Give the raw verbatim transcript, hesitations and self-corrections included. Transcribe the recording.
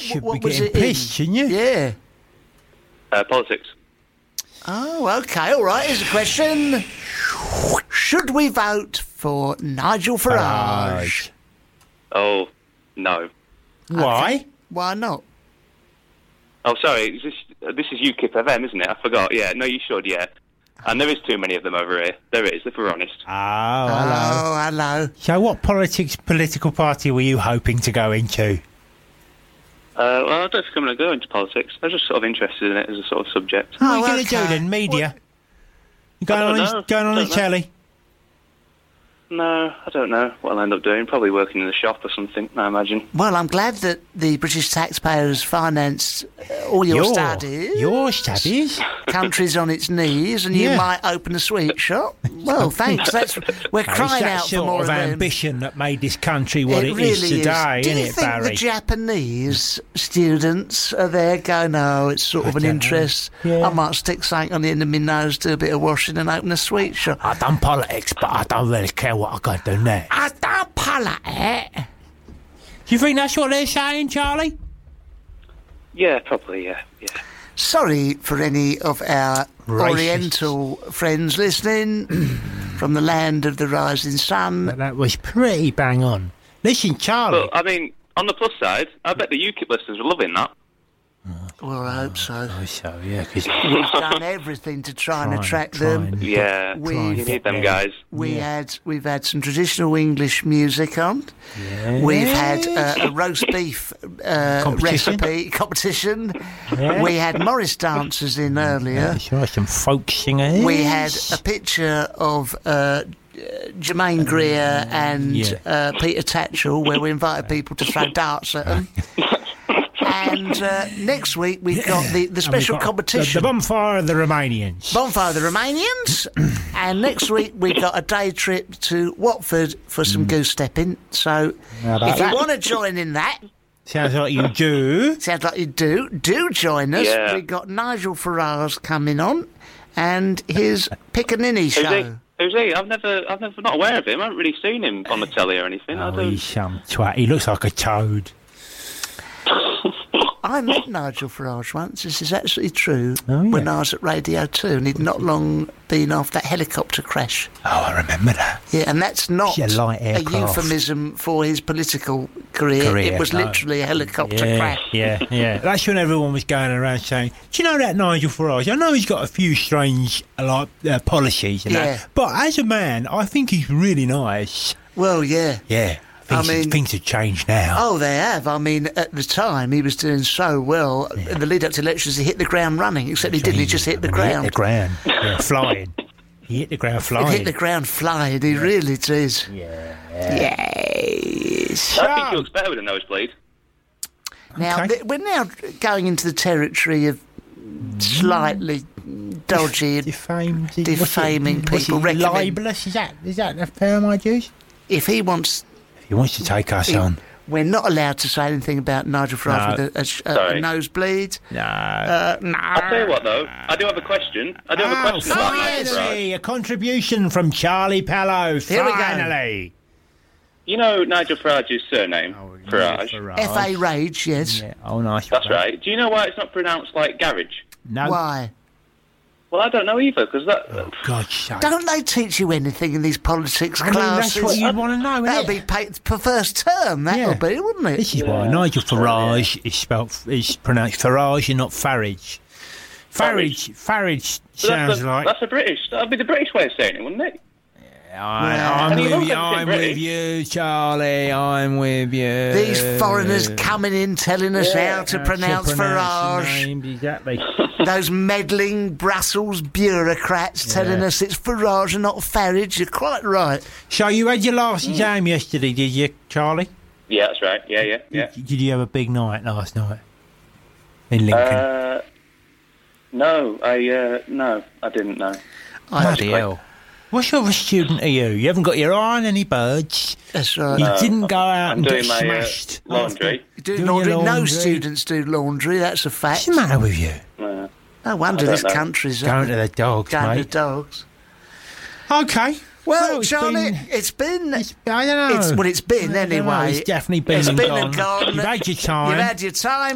should what be was getting it in? pissed, shouldn't you? Yeah. Uh, politics. Oh, okay, all right. Here's a question. Should we vote for Nigel Farage? Oh, no. Why? Okay. Why not? Oh, sorry. Is this uh, this is UKIP F M, isn't it? I forgot. Yeah, no, you should, yeah. And there is too many of them over here. There is, if we're honest. Oh, hello. Oh, hello. So what politics, political party were you hoping to go into? Uh, well, I don't think I'm going to go into politics. I'm just sort of interested in it as a sort of subject. What are you Oh, going to do okay. then? Media? You going I on, don't his, know. going on Don't the know. telly? No, I don't know what I'll end up doing. Probably working in the shop or something, I imagine. Well, I'm glad that the British taxpayers financed uh, all your, Your- studies. Your studies? Country's on its knees, and you Yeah. might open a sweet shop. Well, thanks. That's we're It's crying that out for sort more of of them. ambition that made this country what it it really is today, is. Do isn't you it, think Barry? the Japanese students are there going, no, it's sort I of an don't know. interest. Yeah. I might stick something on the end of my nose, do a bit of washing and open a sweet shop. I've done politics, but I don't really care what I got to do next. I don't pull it. Do you think that's what they're saying, Charlie? Yeah, probably, yeah, yeah. Sorry for any of our Racists. Oriental friends listening from the land of the rising sun. But that was pretty bang on. Listen, Charlie. But, I mean, on the plus side, I bet the UKIP listeners are loving that. Well, I hope so. Oh, so, yeah, because We've done everything to try and Try and- attract try them. and- Yeah, We- you need them guys. We Yeah. had we've had some traditional English music on. We've had uh, a roast beef uh, Competition. recipe competition. Yeah. We had Morris dancers in earlier. That's right, some folk singers. We had a picture of uh, Jermaine Greer and Yeah. uh, Peter Tatchell, where we invited people to throw darts at them. And uh, next week we've got the, the And we've special got competition. The, the bonfire of the Romanians. Bonfire of the Romanians. And next week we've got a day trip to Watford for some goose stepping. So How about if you that? want to join in that, Sounds like you do. sounds like you do, do join us. Yeah. We've got Nigel Farage coming on and his Piccaninny Who's he? show. Who's he? I've never, I've never not aware of him. I haven't really seen him on the telly or anything. I Oh, don't. he's some twat. He looks like a toad. I met Nigel Farage once, this is absolutely true, Oh, yeah. when I was at Radio two, and he'd not long been off that helicopter crash. Oh, I remember that. Yeah, and that's not It's a light a aircraft. euphemism for his political career. Career, It was no. literally a helicopter Yeah, crash. yeah, yeah. That's when everyone was going around saying, "Do you know that Nigel Farage? I know he's got a few strange like uh, policies and Yeah. that, but as a man, I think he's really nice." Well, yeah. Yeah, I things, mean- things have changed now. Oh, they have. I mean, at the time, he was doing so well. In the lead up to elections, he hit the ground running, except he didn't. He just hit the He ground. hit the ground, yeah, flying. He hit the ground He flying. hit the ground flying. He really did. Yeah. Yes. I think he looks better with a nosebleed. Now, Okay. th- we're now going into the territory of slightly dodgy. Defamed, Defaming what's it- people, what's it, recommend- libelous. Is that is that the term I use? If he wants, If he wants to take us on, we're not allowed to say anything about Nigel Farage No. with a, a, sh- a, a Sorry. nosebleed. no. Uh, no. I'll tell you what, though. I do have a question. I do have a question about Nigel Farage. finally, a contribution from Charlie Pallow. Here we go. Finally. You know Nigel Farage's surname? Farage. F A Rage, yes. Yeah. Oh, nice. That's right. Do you know why it's not pronounced like garage? No. Why? Well, I don't know either, because that... Oh, God's sake. Don't they teach you anything in these politics I mean, classes? that's what you want to know, That'll isn't be it? paid per first term, that'll Yeah. be, wouldn't it? This is why Nigel Farage is spelt is pronounced Farage and not Farage. Farage, Farage So sounds that's, the, like. that's a British... That'd be the British way of saying it, wouldn't it? I, Yeah. I'm And he with looks you. like I'm British. with you, Charlie. I'm with you. These foreigners coming in telling us Yeah. how to How pronounce to pronounce Farage. the name, exactly. Those meddling Brussels bureaucrats telling Yeah. us it's Farage and not Farage. You're quite right. So you had your last exam yesterday, did you, Charlie? Yeah, that's right. Yeah, yeah, yeah. Did, did you have a big night last night in Lincoln? Uh, no, I, uh, no, I didn't know. I Bloody hell. What sort of a student are you? You haven't got your eye on any birds. That's right. You didn't go out I'm and doing get my uh, smashed. laundry. You do doing laundry. your No laundry. students do laundry. That's a fact. What's the matter with you? Uh, No wonder I don't this know. country's Going to the dogs, going to mate. dogs. Okay. Well, it's Charlie, been- it's been. it's, I don't know. It's, well, it's been I don't know. anyway. It's definitely been It's and been gone. and gone. You've had your time. You've had your time.